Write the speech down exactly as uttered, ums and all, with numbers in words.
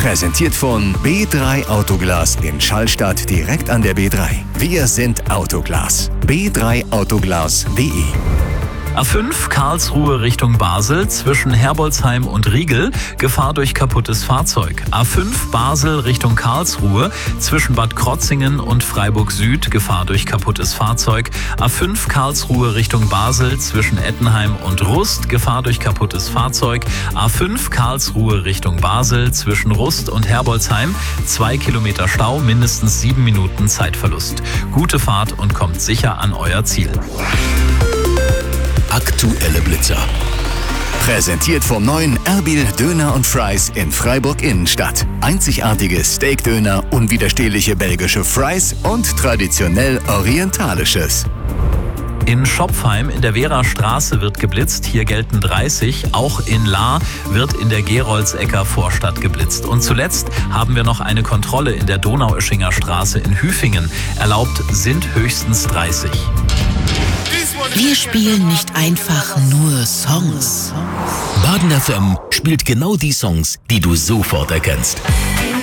Präsentiert von B drei Autoglas in Schallstadt direkt an der B drei. Wir sind Autoglas. b drei autoglas punkt de. A fünf Karlsruhe Richtung Basel zwischen Herbolzheim und Riegel, Gefahr durch kaputtes Fahrzeug. A fünf Basel Richtung Karlsruhe zwischen Bad Krotzingen und Freiburg Süd, Gefahr durch kaputtes Fahrzeug. A fünf Karlsruhe Richtung Basel zwischen Ettenheim und Rust, Gefahr durch kaputtes Fahrzeug. A fünf Karlsruhe Richtung Basel zwischen Rust und Herbolzheim, zwei Kilometer Stau, mindestens sieben Minuten Zeitverlust. Gute Fahrt und kommt sicher an euer Ziel. Aktuelle Blitzer. Präsentiert vom neuen Erbil Döner und Fries in Freiburg Innenstadt. Einzigartige Steakdöner, unwiderstehliche belgische Fries und traditionell orientalisches. In Schopfheim in der Wehrastraße wird geblitzt, hier gelten dreißig. Auch in Lahr wird in der Geroldsecker Vorstadt geblitzt. Und zuletzt haben wir noch eine Kontrolle in der Donaueschinger Straße in Hüfingen. Erlaubt sind höchstens dreißig. Wir spielen nicht einfach nur Songs. Baden F M spielt genau die Songs, die du sofort erkennst.